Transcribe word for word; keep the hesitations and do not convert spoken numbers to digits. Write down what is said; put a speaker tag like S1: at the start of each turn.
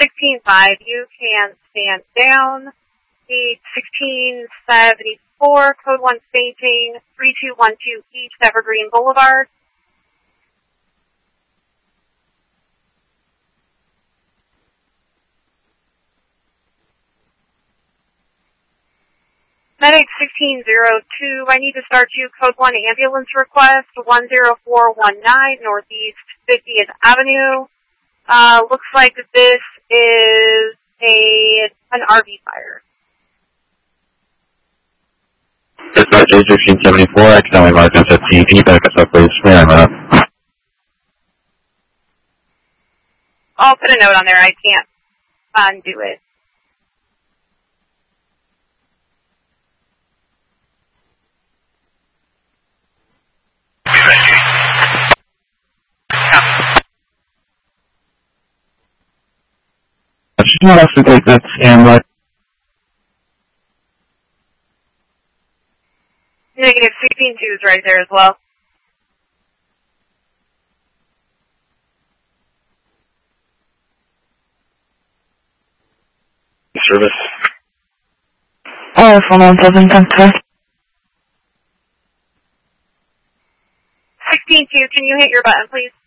S1: sixteen five, you can stand down. Gate sixteen seventy-four, code one staging, three two one two East Evergreen Boulevard. Medic sixteen oh two, I need to start you code one ambulance request, one zero four one nine Northeast fiftieth Avenue. Uh, looks like this is a an R V fire.
S2: Dispatch A sixteen seventy-four, accidentally marked M fifteen. Can you back us up, please? Where am I?
S1: I'll put a note on there. I can't undo it.
S2: Just want us to take that scan, right?
S1: Negative sixteen two is right there as well.
S2: Service.
S3: Oh, four nine seven, thanks, sir.
S1: sixteen two, can you hit your button, please?